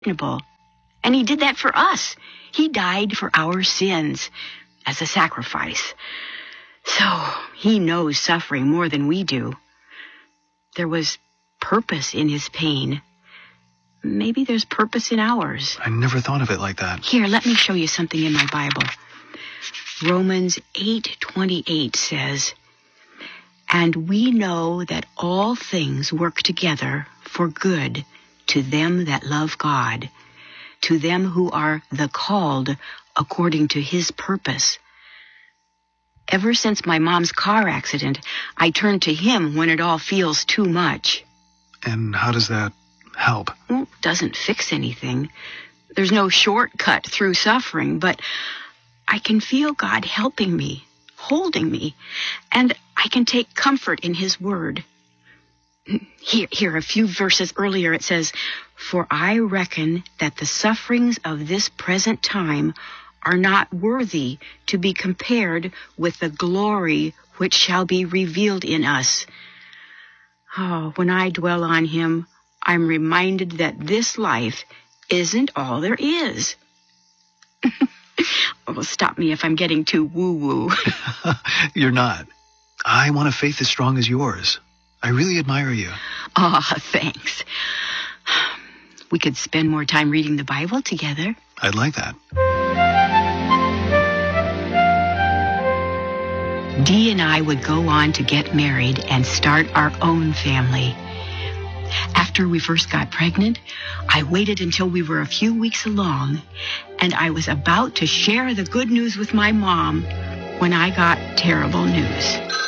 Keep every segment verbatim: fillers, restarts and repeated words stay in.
And he did that for us. He died for our sins as a sacrifice. So he knows suffering more than we do. There was purpose in his pain. Maybe there's purpose in ours. I never thought of it like that. Here, let me show you something in my Bible. Romans eight twenty-eight says, "And we know that all things work together for good to them that love God, to them who are the called according to his purpose." Ever since my mom's car accident, I turn to him when it all feels too much. And how does that help? Well, it doesn't fix anything. There's no shortcut through suffering, but I can feel God helping me, holding me, and I can take comfort in his word. Here, here, a few verses earlier it says, "For I reckon that the sufferings of this present time are not worthy to be compared with the glory which shall be revealed in us." Oh, when I dwell on him, I'm reminded that this life isn't all there is. Oh, stop me if I'm getting too woo-woo. You're not. I want a faith as strong as yours. I really admire you. Oh, thanks. We could spend more time reading the Bible together. I'd like that. Dee and I would go on to get married and start our own family. After we first got pregnant, I waited until we were a few weeks along, and I was about to share the good news with my mom when I got terrible news.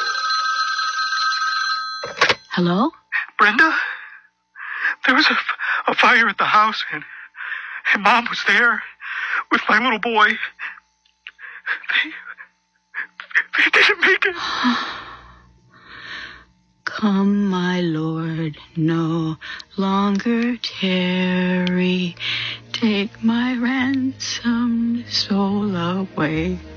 Hello? Brenda? There was a, a fire at the house, and, and Mom was there with my little boy. They, they didn't make it. Come, my Lord, no longer tarry. Take my ransomed soul away.